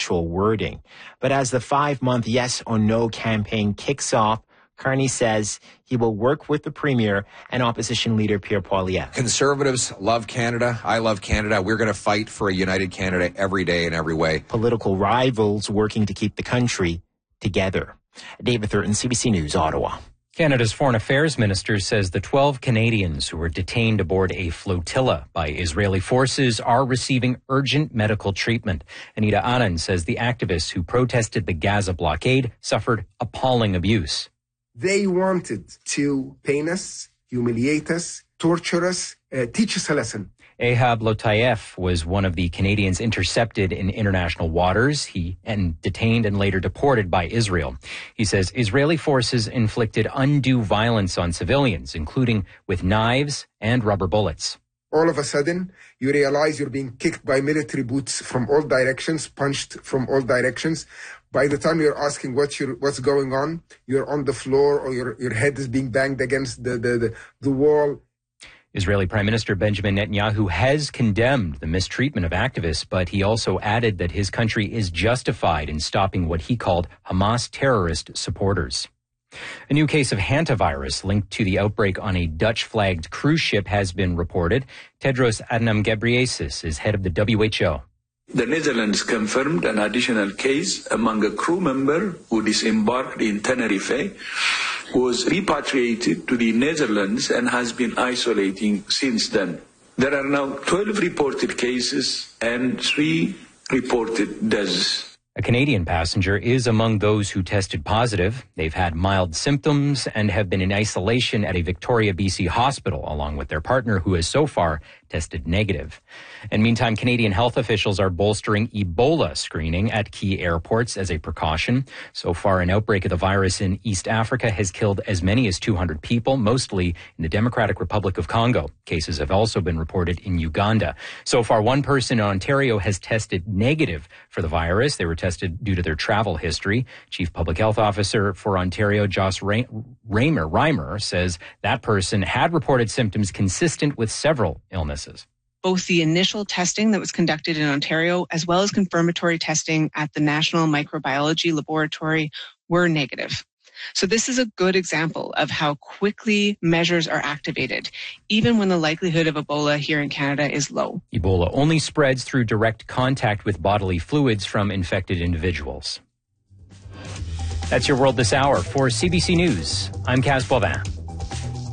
actual wording. But as the 5-month yes or no campaign kicks off, Carney says he will work with the Premier and opposition leader Pierre Poilievre. Conservatives love Canada. I love Canada. We're going to fight for a united Canada every day in every way. Political rivals working to keep the country together. David Thurton, CBC News, Ottawa. Canada's Foreign Affairs Minister says the 12 Canadians who were detained aboard a flotilla by Israeli forces are receiving urgent medical treatment. Anita Anand says the activists who protested the Gaza blockade suffered appalling abuse. They wanted to pain us, humiliate us, torture us, teach us a lesson. Ehab Lotayev was one of the Canadians intercepted in international waters. He detained and later deported by Israel. He says Israeli forces inflicted undue violence on civilians, including with knives and rubber bullets. All of a sudden, you realize you're being kicked by military boots from all directions, punched from all directions. By the time you're asking what's going on, you're on the floor or your head is being banged against the wall. Israeli Prime Minister Benjamin Netanyahu has condemned the mistreatment of activists, but he also added that his country is justified in stopping what he called Hamas terrorist supporters. A new case of hantavirus linked to the outbreak on a Dutch-flagged cruise ship has been reported. Tedros Adhanom Ghebreyesus is head of the WHO. The Netherlands confirmed an additional case among a crew member who disembarked in Tenerife, who was repatriated to the Netherlands and has been isolating since then. There are now 12 reported cases and 3 reported deaths. A Canadian passenger is among those who tested positive. They've had mild symptoms and have been in isolation at a Victoria, BC hospital, along with their partner, who has so far tested negative. And meantime, Canadian health officials are bolstering Ebola screening at key airports as a precaution. So far, an outbreak of the virus in East Africa has killed as many as 200 people, mostly in the Democratic Republic of Congo. Cases have also been reported in Uganda. So far, one person in Ontario has tested negative for the virus. They were tested due to their travel history. Chief Public Health Officer for Ontario, Joss Reimer, says that person had reported symptoms consistent with several illnesses. Both the initial testing that was conducted in Ontario as well as confirmatory testing at the National Microbiology Laboratory were negative. So this is a good example of how quickly measures are activated, even when the likelihood of Ebola here in Canada is low. Ebola only spreads through direct contact with bodily fluids from infected individuals. That's your world this hour. For CBC News, I'm Kaz Boivin.